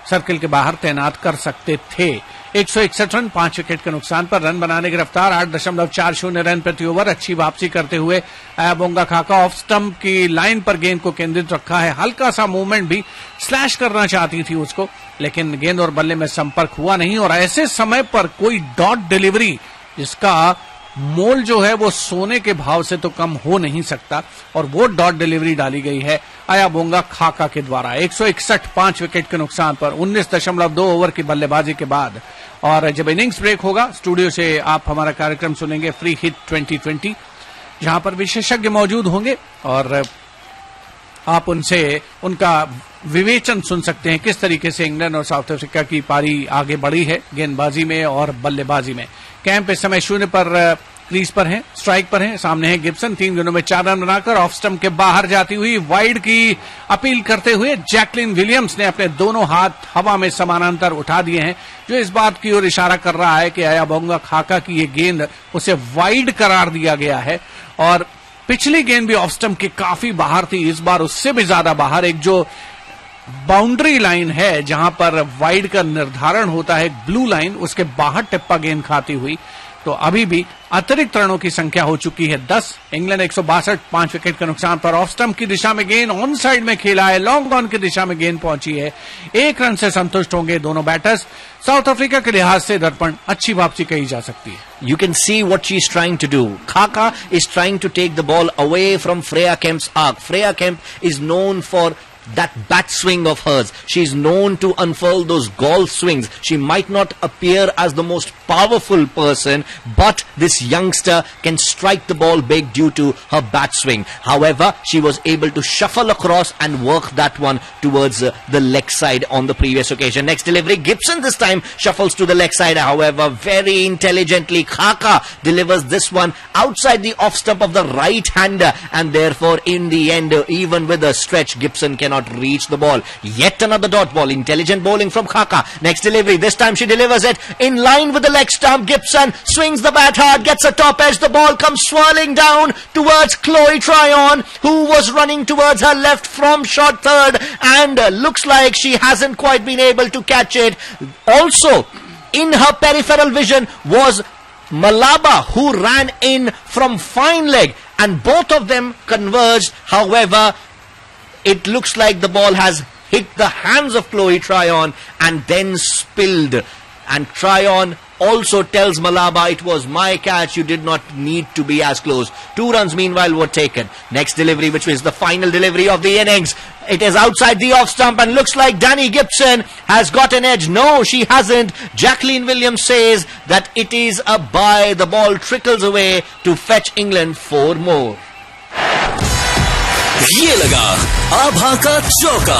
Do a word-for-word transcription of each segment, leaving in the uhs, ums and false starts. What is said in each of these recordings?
Circle के बाहर तैनात कर सकते थे। एक सौ इकसठ रन, पांच विकेट के नुकसान पर। रन बनाने की रफ्तार आठ दशमलव चार शून्य रन प्रति ओवर। अच्छी वापसी करते हुए अयाबोंगा खाका ऑफ स्टंप की लाइन पर गेंद को केंद्रित रखा है। हल्का सा मूवमेंट भी, स्लैश करना चाहती थी उसको, लेकिन गेंद और बल्ले में संपर्क हुआ नहीं। और ऐसे समय पर कोई डॉट डिलीवरी जिसका मोल जो है वो सोने के भाव से तो कम हो नहीं सकता, और वो डॉट डिलीवरी डाली गई है अयाबोंगा खाका के द्वारा। एक सौ इकसठ, पांच विकेट के नुकसान पर उन्नीस दशमलव दो ओवर की बल्लेबाजी के बाद। और जब इनिंग्स ब्रेक होगा, स्टूडियो से आप हमारा कार्यक्रम सुनेंगे फ्री हिट ट्वेंटी ट्वेंटी, जहां पर विशेषज्ञ मौजूद होंगे और आप उनसे उनका विवेचन सुन सकते हैं किस तरीके से इंग्लैंड और साउथ अफ्रीका की पारी आगे बढ़ी है गेंदबाजी में और बल्लेबाजी में। कैंप इस समय शून्य पर क्रीज पर है, स्ट्राइक पर है। सामने है गिब्सन, तीन गेंदों में चार रन बनाकर ऑफ स्टंप के बाहर जाती हुई वाइड की अपील करते हुए जैकलिन विलियम्स ने अपने दोनों हाथ हवा में समानांतर उठा दिए हैं, जो इस बात की ओर इशारा कर रहा है कि अयाबोंगा खाका की ये गेंद उसे वाइड करार दिया गया है। और पिछली गेंद भी ऑफ स्टंप के काफी बाहर थी, इस बार उससे भी ज्यादा बाहर। एक जो बाउंड्री लाइन है जहां पर वाइड का निर्धारण होता है, ब्लू लाइन, उसके बाहर टिप्पा गेंद खाती हुई। तो अभी भी अतिरिक्त रनों की संख्या हो चुकी है दस। इंग्लैंड एक सौ बासठ, पांच विकेट के नुकसान पर। ऑफ स्टंप की दिशा में गेंद ऑन साइड में खेला है, लॉन्ग ऑन की दिशा में गेंद पहुंची है। एक रन से संतुष्ट होंगे दोनों बैटर्स। साउथ अफ्रीका के लिहाज से दर्पण अच्छी वापसी कही जा सकती है। You can see what she is trying to do. Khaka is trying to take the ball away from Freya Kemp's arc. Freya Kemp is known for that bat swing of hers. She is known to unfurl those golf swings. She might not appear as the most powerful person, but this youngster can strike the ball big due to her bat swing. However, she was able to shuffle across and work that one towards uh, the leg side on the previous occasion. Next delivery, Gibson this time shuffles to the leg side. However, very intelligently, Khaka delivers this one outside the off stump of the right-hander, and therefore, in the end, uh, even with a stretch, Gibson cannot reach the ball. Yet another dot ball. Intelligent bowling from Khaka. Next delivery. This time she delivers it in line with the leg stump. Gibson swings the bat hard, gets a top edge. The ball comes swirling down towards Chloe Tryon, who was running towards her left from short third, and uh, looks like she hasn't quite been able to catch it. Also, in her peripheral vision was Malaba, who ran in from fine leg, and both of them converged. However, it looks like the ball has hit the hands of Chloe Tryon and then spilled. And Tryon also tells Malaba, it was my catch, you did not need to be as close. Two runs meanwhile were taken. Next delivery, which was the final delivery of the innings. It is outside the off stump and looks like Danny Gibson has got an edge. No, she hasn't. Jacqueline Williams says that it is a bye. The ball trickles away to fetch England four more. ये लगा आभा का चौका.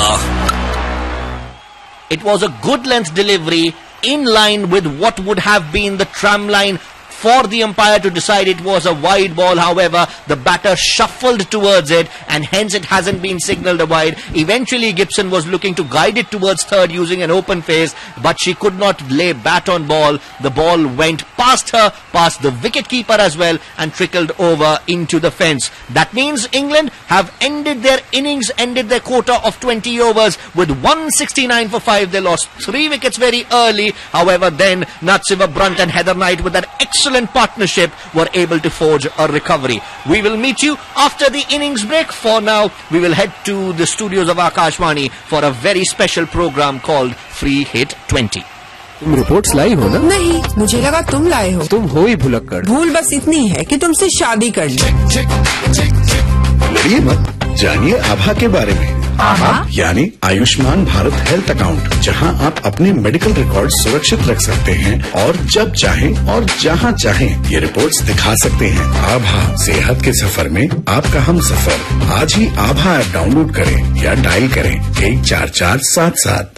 It was a good length delivery in line with what would have been the tram line for the umpire to decide it was a wide ball. However, the batter shuffled towards it, and hence it hasn't been signalled a wide. Eventually, Gibson was looking to guide it towards third using an open face, but she could not lay bat on ball. The ball went past her, past the wicket-keeper as well, and trickled over into the fence. That means England have ended their innings, ended their quota of twenty overs with one sixty-nine for five. They lost three wickets very early. However, then Natsiva Brunt and Heather Knight, with that excellent partnership, were able to forge a recovery. We will meet you after the innings break. For now, we will head to the studios of Akashvani for a very special program called Free Hit twenty. तुम reports लाई हो ना? नहीं, मुझे लगा तुम लाए हो। तुम हो ही भुलक्कड़। भूल बस इतनी है कि तुमसे शादी कर ली। लड़िए मत, जानिए आभा के बारे में। आभा यानी आयुष्मान भारत हेल्थ अकाउंट, जहां आप अपने मेडिकल रिकॉर्ड सुरक्षित रख सकते हैं और जब चाहें और जहां चाहें ये रिपोर्ट्स दिखा सकते हैं। आभा, सेहत के सफर में आपका हम सफर। आज ही आभा ऐप डाउनलोड करें या डायल करें एक चार चार सात सात।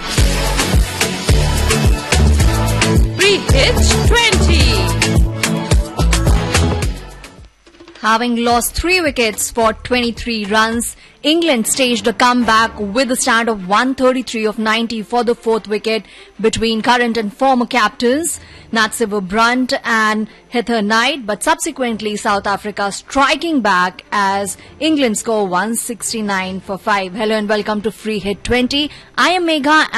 Hit twenty. Having lost three wickets for twenty-three runs, England staged a comeback with a stand of one thirty-three of ninety for the fourth wicket between current and former captors Natsiva Brunt and Heather Knight, but subsequently South Africa striking back as England score one sixty-nine for five. Hello and welcome to Free Hit twenty. I am Megha.